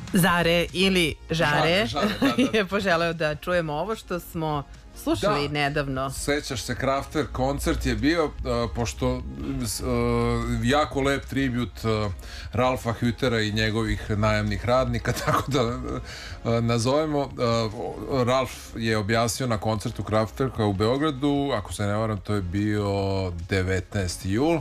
Zare ili Žare da. je poželeo da čujemo ovo što smo slušali nedavno. Sećaš se, Kraftwerk koncert je bio, pošto jako lep tribut Ralfa Hüttera i njegovih najamnih radnika, tako da nazovemo. Ralf je objasnio na koncertu Kraftwerka u Beogradu, ako se ne varam, to je bio 19. jul.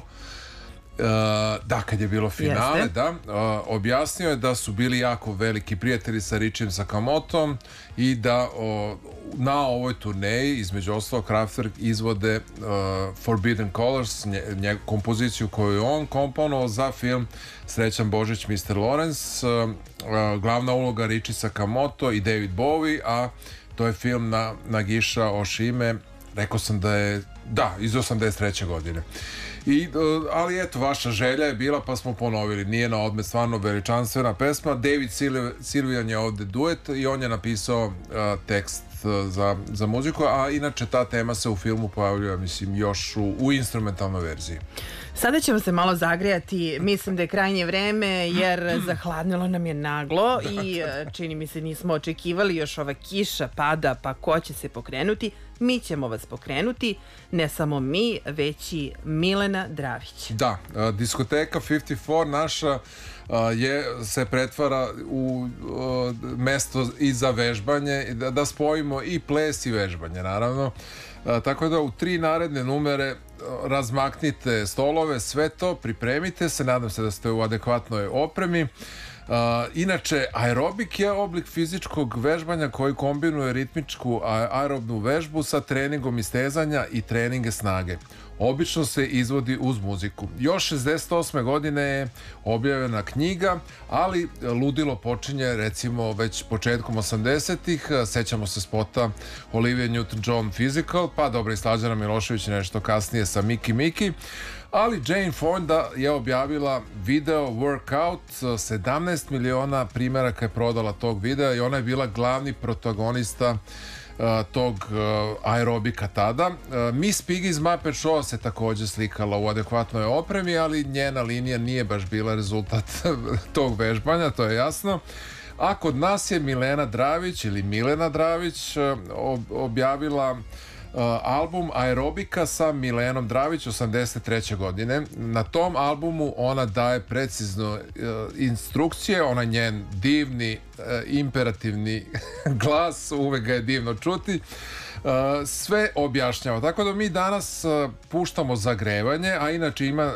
Da, kad je bilo finale, da, objasnio je da su bili jako veliki prijatelji sa Richiem Sakamotom i da na ovoj turneji, između ostalog, Kraftwerk izvode Forbidden Colors, kompoziciju koju je on komponovao za film Srećan Božić, Mr. Lawrence. Glavna uloga Richie Sakamoto i David Bowie, a to je film na Nagiša Oshime, rekao sam da je, da, iz 83. godine. Ali eto, vaša želja je bila, pa smo ponovili. Nije na odmet, stvarno veličanstvena pesma. David Sylvian je ovde duet i on je napisao tekst za muziku, a inače ta tema se u filmu pojavljuje, mislim, još u instrumentalnoj verziji. Sada ćemo se malo zagrijati, mislim da je krajnje vreme, jer zahladnilo nam je naglo i čini mi se nismo očekivali, još ova kiša pada, pa ko će se pokrenuti? Mi ćemo vas pokrenuti, ne samo mi, već i Milena Dravić. Da, diskoteka 54 naša se pretvara u mesto i za vežbanje, da spojimo i ples i vežbanje, naravno. Tako da u 3 naredne numere razmaknite stolove, sve to, pripremite se, nadam se da ste u adekvatnoj opremi. Inače, aerobik je oblik fizičkog vežbanja koji kombinuje ritmičku aerobnu vežbu sa treningom istezanja i treninge snage. Obično se izvodi uz muziku. Još 68. godine je objavljena knjiga, ali ludilo počinje recimo već početkom 80-ih. Sećamo se spota Olivia Newton-John Physical, pa dobro, i Slađana Milošević nešto kasnije sa Miki Miki. Ali Jane Fonda je objavila video Workout, 17 miliona primjeraka je prodala tog videa i ona je bila glavni protagonista tog aerobika tada. Miss Piggy iz Muppet Show se također slikala u adekvatnoj opremi, ali njena linija nije baš bila rezultat tog vežbanja, to je jasno. A kod nas je Milena Dravić ili Milena Dravić objavila album Aerobika sa Milenom Dravić 83. godine. Na tom albumu ona daje precizno instrukcije, ona njen divni imperativni glas, uvek ga je divno čuti, sve objašnjava. Tako da mi danas puštamo zagrevanje, a inače ima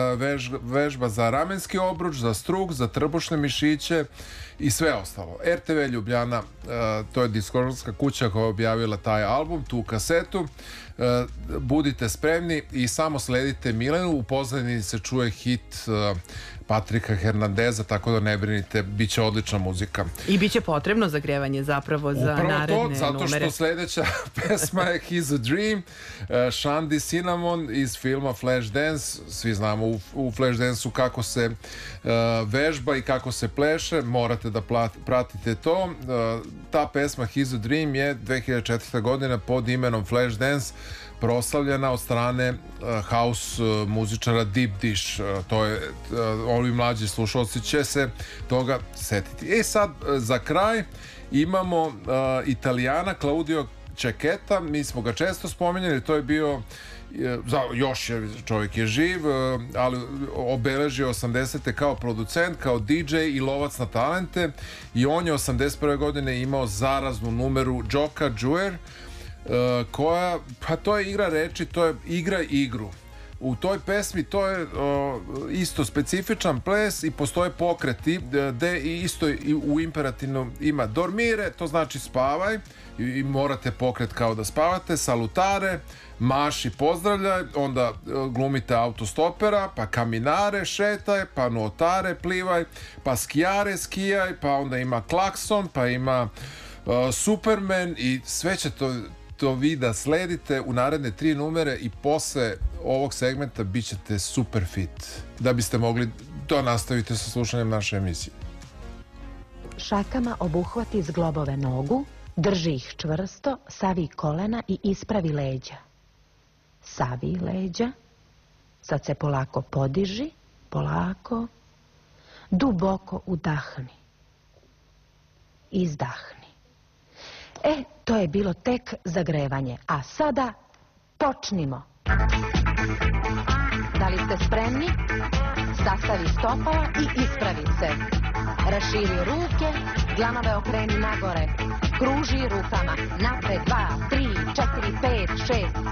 vežba za ramenski obruč, za struk, za trbušne mišiće i sve ostalo. RTV Ljubljana, to je diskografska kuća koja je objavila taj album, tu kasetu. Budite spremni i samo sledite Milenu. U pozadini se čuje hit Patrika Hernandeza, tako da ne brinite, bit će odlična muzika. I bit će potrebno zagrevanje zapravo za naredne numere. Zato što sledeća pesma je He's a Dream, Shandy Cinnamon iz filma Flashdance. Svi znamo u Flashdance-u kako se vežba i kako se pleše, morate da pratite to. Ta pesma He's a Dream je 2004. godina pod imenom Flashdance proslavljena od strane house muzičara Deep Dish. To je, ovi mlađi slušalci će se toga setiti. Sad, za kraj imamo Italijana Claudio Cecchetto. Mi smo ga često spominjali, to je bio još je, čovjek je živ, ali obeležio 80. kao producent, kao DJ i lovac na talente, i on je 81. godine imao zaraznu numeru Gioca Giuer, koja, pa to je igra reči, to je igra igru. U toj pesmi to je isto specifičan ples i postoje pokreti gde isto u imperativnom ima dormire, to znači spavaj i morate pokret kao da spavate, salutare, maši, pozdravljaj, onda glumite autostopera, pa kaminare, šetaj, pa nuotare, plivaj, pa skijare, skijaj, pa onda ima klakson, pa ima Superman i sve će to vi da sledite u naredne 3 numere i posle ovog segmenta bit ćete super fit da biste mogli to nastaviti sa slušanjem naše emisije. Šakama obuhvati zglobove nogu, drži ih čvrsto, savi kolena i ispravi leđa. Savi leđa, sad se polako podiži, polako, duboko udahni. izdahni. To je bilo tek zagrevanje, a sada počnimo. Da li ste spremni? Sastavi stopala i ispravi se. Raširi ruke, dlanove okreni nagore. Kruži rukama. Napred, 2, 3, 4, 5, 6,